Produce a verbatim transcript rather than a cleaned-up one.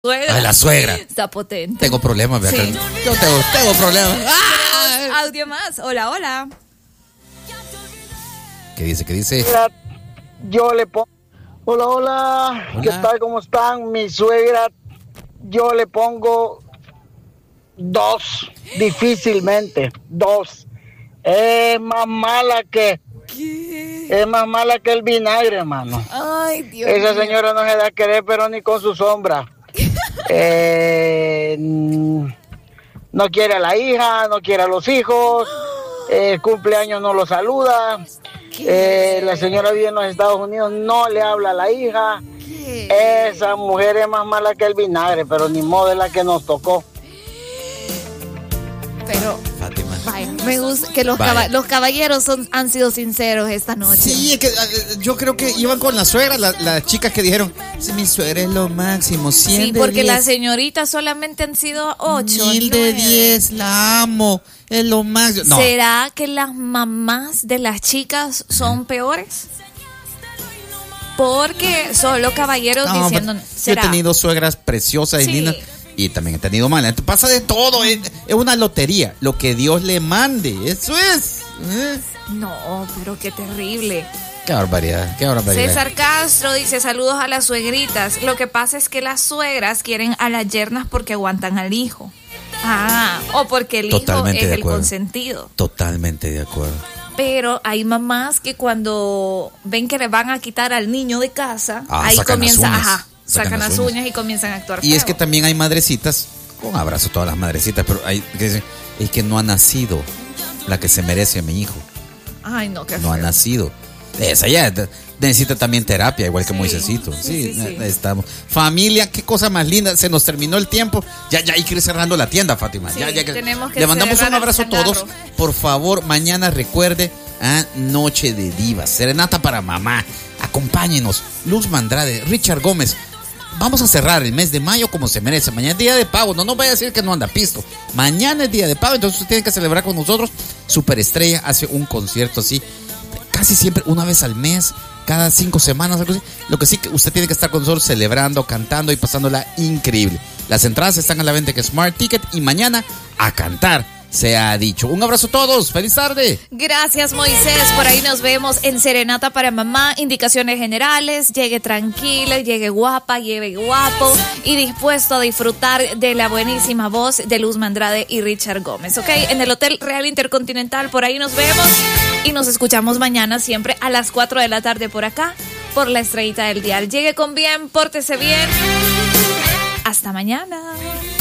suegra. Ay, la suegra. Está potente. Tengo problemas, Beatriz. Sí. Yo tengo, tengo problemas. ¡Ah! Audio más. Hola, hola. ¿Qué dice? ¿Qué dice? Yo le pongo... Hola, hola, Hola. ¿qué tal? ¿Cómo están? Mi suegra, yo le pongo dos, difícilmente, dos. Es más mala que... ¿Qué? Es más mala que el vinagre, hermano. Ay, Dios Esa mío. señora no se da a querer, pero ni con su sombra. Eh, no quiere a la hija, no quiere a los hijos, el cumpleaños no lo saluda. Eh, la señora vive en los Estados Unidos, no le habla a la hija. ¿Qué? Esa mujer es más mala que el vinagre, pero ni modo, es la que nos tocó. Pero, Fátima. vaya, me gusta que los, Vaya. caba- los caballeros son, han sido sinceros esta noche. Sí, es que eh, yo creo que iban con la suegra, la- las chicas que dijeron, sí, mi suegra es lo máximo, cien Sí, de porque diez. las señoritas solamente han sido ocho. Mil de nueve. diez, la amo, es lo máximo. No, ¿Será que las mamás de las chicas son peores? Porque solo caballeros no, diciendo, pero yo he ¿será? tenido suegras preciosas y Sí. lindas y también he tenido malas. Entonces, pasa de todo, es, es una lotería, lo que Dios le mande, eso es. ¿eh? No, pero qué terrible. Qué barbaridad, qué barbaridad. César Castro dice, saludos a las suegritas. Lo que pasa es que las suegras quieren a las yernas porque aguantan al hijo. Ah, o porque el Totalmente hijo es de el acuerdo. consentido. Totalmente de acuerdo. Pero hay mamás que cuando ven que le van a quitar al niño de casa, Ah, ahí sacan las comienza, uñas. ajá, Sacan sacan, las las uñas. uñas y comienzan a actuar Y es feo. que también hay madrecitas, un abrazo a todas las madrecitas, pero hay que dicen, es que no ha nacido la que se merece a mi hijo. Ay, no, qué No ha feo. nacido. Esa ya t- necesita también terapia, igual que Sí, Moisésito. sí, Sí, sí, sí. ne- estamos. Familia, qué cosa más linda. Se nos terminó el tiempo. Ya, ya hay que ir cerrando la tienda, Fátima. Sí, ya, ya que- tenemos que Le mandamos un cerrar el abrazo a todos. changarro. Por favor, mañana recuerde a Noche de Divas. Serenata para mamá. Acompáñenos. Luz Mandrade, Richard Gómez. Vamos a cerrar el mes de mayo como se merece. Mañana es día de pago. No nos vaya a decir que no anda pisto. Mañana es día de pago. Entonces usted tiene que celebrar con nosotros. Superestrella hace un concierto así. Casi siempre, una vez al mes, cada cinco semanas, algo así. Lo que sí que usted tiene que estar con nosotros celebrando, cantando y pasándola increíble. Las entradas están a la venta que Smart Ticket y mañana a cantar, se ha dicho. Un abrazo a todos, feliz tarde. Gracias, Moisés. Por ahí nos vemos en Serenata para Mamá. Indicaciones generales. Llegue tranquila, llegue guapa, llegue guapo y dispuesto a disfrutar de la buenísima voz de Luz Mandrade y Richard Gómez, ¿ok? En el Hotel Real Intercontinental. Por ahí nos vemos y nos escuchamos mañana siempre a las cuatro de la tarde por acá, por la estrellita del dial. Llegue con bien, pórtese bien. Hasta mañana.